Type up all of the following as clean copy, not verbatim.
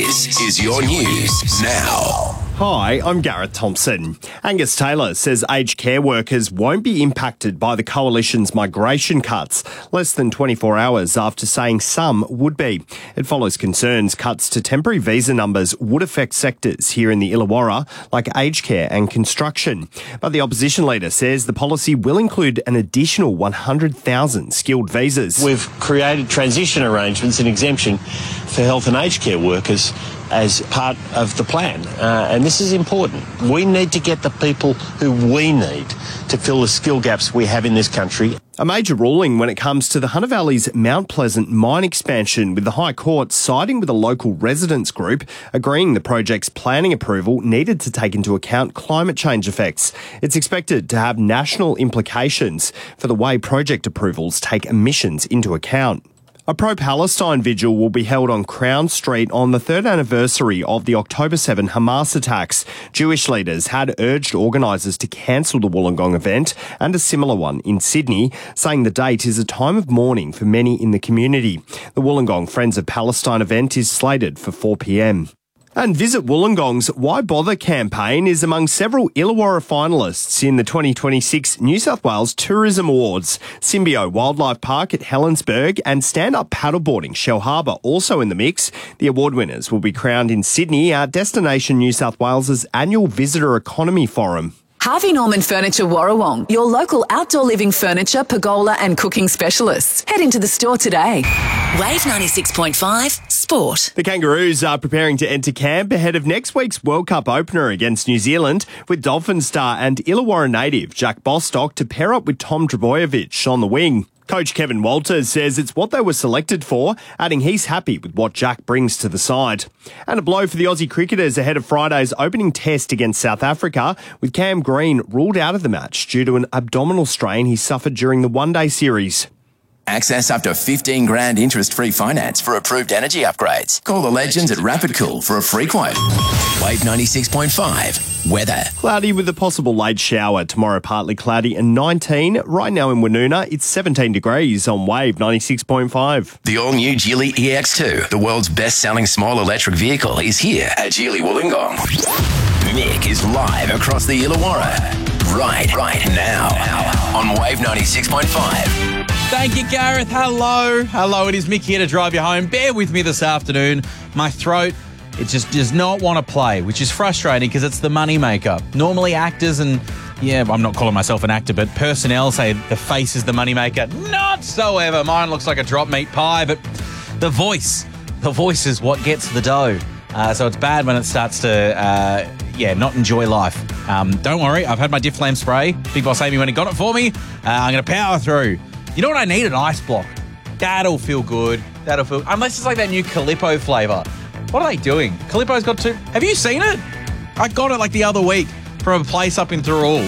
This is your news now. Hi, I'm Gareth Thompson. Angus Taylor says aged care workers won't be impacted by the Coalition's migration cuts, less than 24 hours after saying some would be. It follows concerns cuts to temporary visa numbers would affect sectors here in the Illawarra, like aged care and construction. But the opposition leader says the policy will include an additional 100,000 skilled visas. We've created transition arrangements and exemption for health and aged care workers as part of the plan. And this is important. We need to get the people who we need to fill the skill gaps we have in this country. A major ruling when it comes to the Hunter Valley's Mount Pleasant mine expansion, with the High Court siding with a local residents group, agreeing the project's planning approval needed to take into account climate change effects. It's expected to have national implications for the way project approvals take emissions into account. A pro-Palestine vigil will be held on Crown Street on the third anniversary of the October 7 Hamas attacks. Jewish leaders had urged organisers to cancel the Wollongong event and a similar one in Sydney, saying the date is a time of mourning for many in the community. The Wollongong Friends of Palestine event is slated for 4 p.m. And Visit Wollongong's Why Bother campaign is among several Illawarra finalists in the 2026 New South Wales Tourism Awards. Symbio Wildlife Park at Helensburgh and stand-up paddleboarding Shell Harbour also in the mix. The award winners will be crowned in Sydney at Destination New South Wales' annual Visitor Economy Forum. Harvey Norman Furniture Warrawong, your local outdoor living furniture, pergola and cooking specialists. Head into the store today. Wave 96.5 Sport. The Kangaroos are preparing to enter camp ahead of next week's World Cup opener against New Zealand, with Dolphin star and Illawarra native Jack Bostock to pair up with Tom Trbojevic on the wing. Coach Kevin Walters says it's what they were selected for, adding he's happy with what Jack brings to the side. And a blow for the Aussie cricketers ahead of Friday's opening test against South Africa, with Cam Green ruled out of the match due to an abdominal strain he suffered during the one-day series. Access up to 15 grand interest-free finance for approved energy upgrades. Call the legends at Rapid Cool for a free quote. Wave 96.5 weather. Cloudy with a possible late shower. Tomorrow partly cloudy and 19. Right now in Woonona, it's 17 degrees on Wave 96.5. The all-new Geely EX2, the world's best-selling small electric vehicle, is here at Geely Wollongong. Nick is live across the Illawarra right now on Wave 96.5. Thank you, Gareth. Hello, it is Mick here to drive you home. Bear with me this afternoon. My throat, it just does not want to play, which is frustrating because it's the money maker. Normally actors and, I'm not calling myself an actor, but personnel say the face is the money maker. Not so ever. Mine looks like a drop meat pie, but the voice is what gets the dough. So it's bad when it starts to, not enjoy life. Don't worry, I've had my Diff Lamb spray. Big Boss Amy went and got it for me. I'm going to power through. You know what I need? An ice block. That'll feel good. Unless it's like that new Calippo flavour. What are they doing? Calippo's got two. Have you seen it? I got it like the other week from a place up in Thurrool.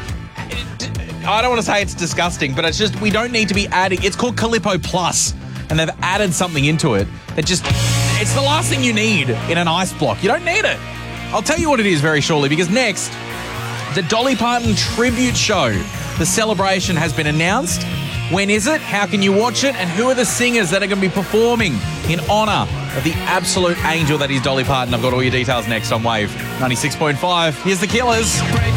I don't want to say it's disgusting, but it's just we don't need to be adding. It's called Calippo Plus, and they've added something into it that it's the last thing you need in an ice block. You don't need it. I'll tell you what it is very shortly, because next, the Dolly Parton tribute show. The celebration has been announced. When is it? How can you watch it? And who are the singers that are going to be performing in honour of the absolute angel that is Dolly Parton? I've got all your details next on Wave 96.5. Here's the Killers.